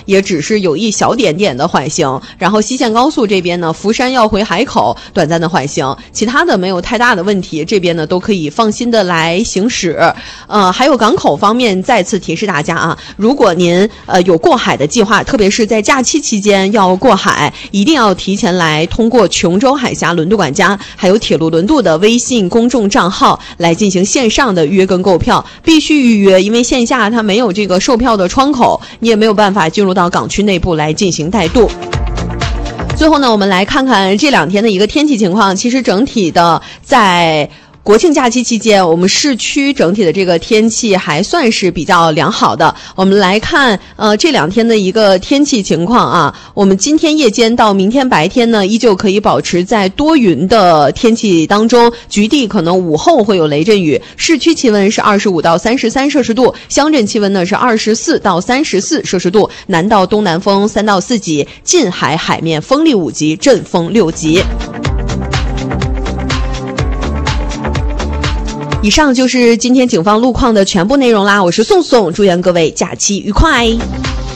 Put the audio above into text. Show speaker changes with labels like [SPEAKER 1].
[SPEAKER 1] 也只是有一小点点的缓行。然后西线高速这边呢，福山要回海口短暂的缓行，其他的没有太大的问题，这边呢都可以放心的来行驶。还有港口方面，再次提示大家啊，如果您有过海的计划，特别是在假期期间要过海，一定要提前来通过琼州海峡轮渡管家还有铁路轮渡的微信公众账号来进行线上的预约跟购票，必须预约，因为线下它没有这个售票的窗口，你也没有办法进入到港区内部来进行带渡。最后呢，我们来看看这2天的一个天气情况。其实整体的在国庆假期期间，我们市区整体的这个天气还算是比较良好的。我们来看这2天的一个天气情况啊。我们今天夜间到明天白天呢，依旧可以保持在多云的天气当中，局地可能午后会有雷阵雨。市区气温是25到33摄氏度，乡镇气温呢是24到34摄氏度，南到东南风3到4级，近海海面风力5级，阵风6级。以上就是今天警方路况的全部内容啦，我是宋宋，祝愿各位假期愉快。